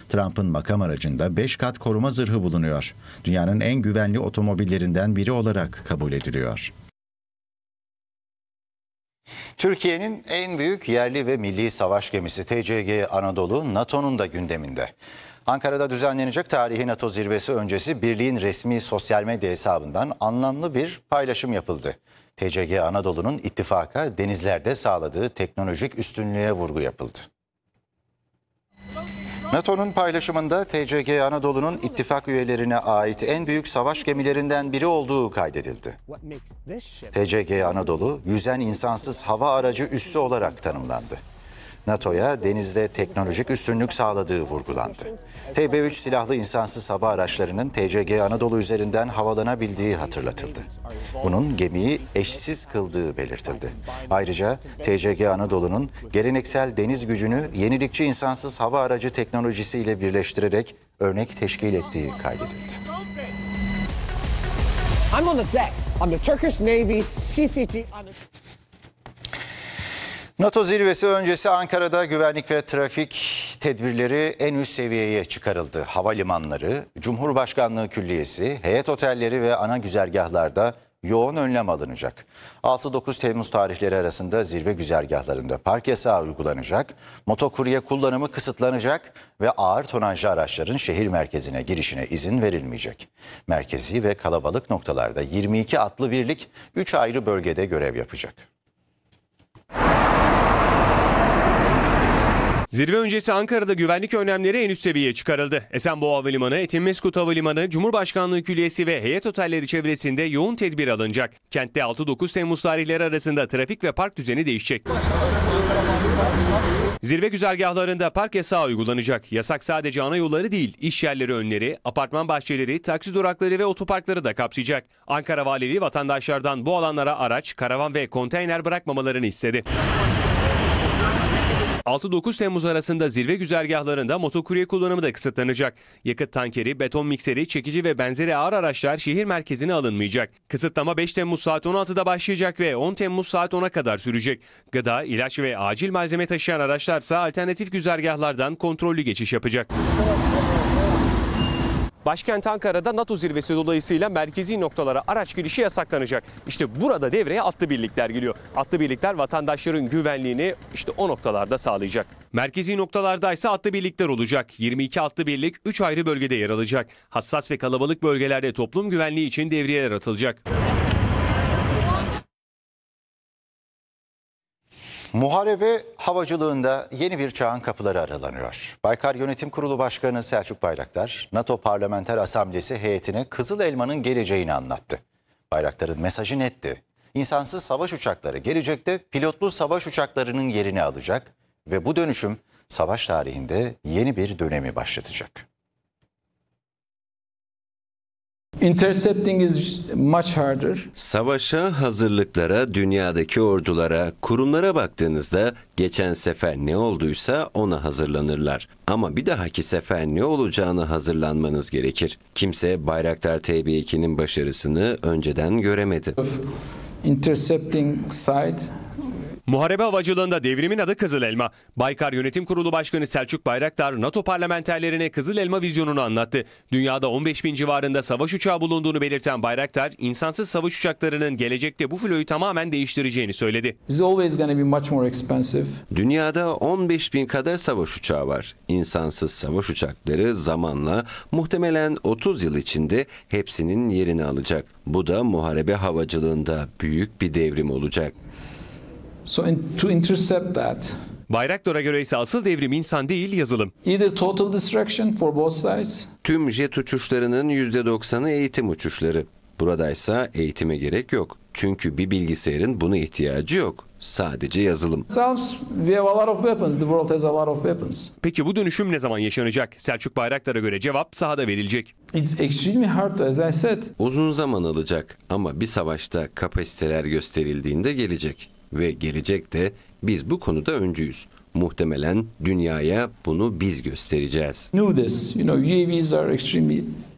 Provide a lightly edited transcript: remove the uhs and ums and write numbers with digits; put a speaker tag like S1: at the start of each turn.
S1: Trump'ın makam aracında 5 kat koruma zırhı bulunuyor. Dünyanın en güvenli otomobillerinden biri olarak kabul ediliyor.
S2: Türkiye'nin en büyük yerli ve milli savaş gemisi TCG Anadolu, NATO'nun da gündeminde. Ankara'da düzenlenecek tarihi NATO zirvesi öncesi birliğin resmi sosyal medya hesabından anlamlı bir paylaşım yapıldı. TCG Anadolu'nun ittifaka denizlerde sağladığı teknolojik üstünlüğe vurgu yapıldı. NATO'nun paylaşımında TCG Anadolu'nun ittifak üyelerine ait en büyük savaş gemilerinden biri olduğu kaydedildi. TCG Anadolu, yüzen insansız hava aracı üssü olarak tanımlandı. NATO'ya denizde teknolojik üstünlük sağladığı vurgulandı. TB3 silahlı insansız hava araçlarının TCG Anadolu üzerinden havalanabildiği hatırlatıldı. Bunun gemiyi eşsiz kıldığı belirtildi. Ayrıca TCG Anadolu'nun geleneksel deniz gücünü yenilikçi insansız hava aracı teknolojisiyle birleştirerek örnek teşkil ettiği kaydedildi.
S3: I'm on the deck on the Turkish Navy CCT.
S2: NATO zirvesi öncesi Ankara'da güvenlik ve trafik tedbirleri en üst seviyeye çıkarıldı. Havalimanları, Cumhurbaşkanlığı Külliyesi, heyet otelleri ve ana güzergahlarda yoğun önlem alınacak. 6-9 Temmuz tarihleri arasında zirve güzergahlarında park yasağı uygulanacak, motokurye kullanımı kısıtlanacak ve ağır tonajlı araçların şehir merkezine girişine izin verilmeyecek. Merkezi ve kalabalık noktalarda 22 atlı birlik 3 ayrı bölgede görev yapacak.
S4: Zirve öncesi Ankara'da güvenlik önlemleri en üst seviyeye çıkarıldı. Esenboğa Havalimanı, Etimesgut Havalimanı, Cumhurbaşkanlığı Külliyesi ve heyet otelleri çevresinde yoğun tedbir alınacak. Kentte 6-9 Temmuz tarihleri arasında trafik ve park düzeni değişecek. Zirve güzergahlarında park yasağı uygulanacak. Yasak sadece ana yolları değil, iş yerleri önleri, apartman bahçeleri, taksi durakları ve otoparkları da kapsayacak. Ankara Valiliği vatandaşlardan bu alanlara araç, karavan ve konteyner bırakmamalarını istedi. 6-9 Temmuz arasında zirve güzergahlarında motokurye kullanımı da kısıtlanacak. Yakıt tankeri, beton mikseri, çekici ve benzeri ağır araçlar şehir merkezine alınmayacak. Kısıtlama 5 Temmuz saat 16'da başlayacak ve 10 Temmuz saat 10'a kadar sürecek. Gıda, ilaç ve acil malzeme taşıyan araçlarsa alternatif güzergahlardan kontrollü geçiş yapacak. Başkent Ankara'da NATO zirvesi dolayısıyla merkezi noktalara araç girişi yasaklanacak. İşte burada devreye atlı birlikler giriyor. Atlı birlikler vatandaşların güvenliğini işte o noktalarda sağlayacak. Merkezi noktalarda ise atlı birlikler olacak. 22 atlı birlik 3 ayrı bölgede yer alacak. Hassas ve kalabalık bölgelerde toplum güvenliği için devriyeler atılacak.
S2: Muharebe havacılığında yeni bir çağın kapıları aralanıyor. Baykar Yönetim Kurulu Başkanı Selçuk Bayraktar, NATO Parlamenter Asamblesi heyetine Kızıl Elma'nın geleceğini anlattı. Bayraktar'ın mesajı netti. İnsansız savaş uçakları gelecekte pilotlu savaş uçaklarının yerini alacak ve bu dönüşüm savaş tarihinde yeni bir dönemi başlatacak.
S5: Intercepting is much harder.
S6: Savaşa, hazırlıklara, dünyadaki ordulara, kurumlara baktığınızda geçen sefer ne olduysa ona hazırlanırlar. Ama bir dahaki sefer ne olacağını hazırlanmanız gerekir. Kimse Bayraktar TB2'nin başarısını önceden göremedi.
S5: Intercepting side.
S4: Muharebe havacılığında devrimin adı Kızıl Elma. Baykar Yönetim Kurulu Başkanı Selçuk Bayraktar, NATO parlamenterlerine Kızıl Elma vizyonunu anlattı. Dünyada 15.000 civarında savaş uçağı bulunduğunu belirten Bayraktar, insansız savaş uçaklarının gelecekte bu filoyu tamamen değiştireceğini söyledi.
S5: It's always going to be much more expensive.
S6: Dünyada 15.000 kadar savaş uçağı var. İnsansız savaş uçakları zamanla muhtemelen 30 yıl içinde hepsinin yerini alacak. Bu da muharebe havacılığında büyük bir devrim olacak.
S5: So to intercept that.
S4: Bayraktar'a göre ise asıl devrim insan değil, yazılım.
S5: Either total destruction for both sides.
S6: Tüm jet uçuşlarının %90'ı eğitim uçuşları. Buradaysa eğitime gerek yok. Çünkü bir bilgisayarın buna ihtiyacı yok. Sadece yazılım.
S5: We have a lot of weapons. The world has a lot of weapons.
S4: Peki bu dönüşüm ne zaman yaşanacak? Selçuk Bayraktar'a göre cevap sahada verilecek.
S5: It's extremely hard, as I said.
S6: Uzun zaman alacak ama bir savaşta kapasiteler gösterildiğinde gelecek. Ve gelecek de biz bu konuda öncüyüz. Muhtemelen dünyaya bunu biz göstereceğiz.
S5: Knew this. UAVs are extremely